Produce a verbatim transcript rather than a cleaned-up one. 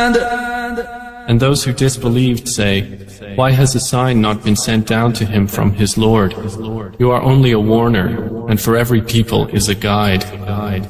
And those who disbelieved say, why has a sign not been sent down to him from his Lord? You are only a warner, and for every people is a guide.